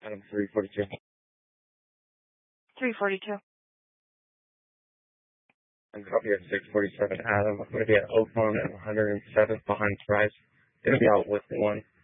Adam 342. 342. I'm copy of 647 Adam. I'm going to be at Oakmont and 107th behind Price. Going to be out with one.